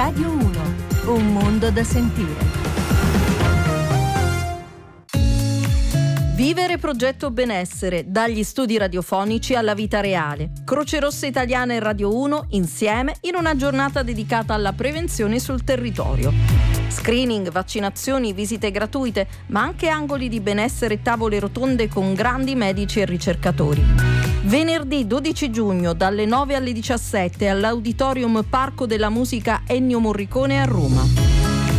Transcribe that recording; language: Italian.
Radio 1, un mondo da sentire. Vivere progetto benessere, dagli studi radiofonici alla vita reale. Croce Rossa Italiana e Radio 1 insieme in una giornata dedicata alla prevenzione sul territorio. Screening, vaccinazioni, visite gratuite, ma anche angoli di benessere e tavole rotonde con grandi medici e ricercatori. Venerdì 12 giugno dalle 9 alle 17 all'Auditorium Parco della Musica Ennio Morricone a Roma.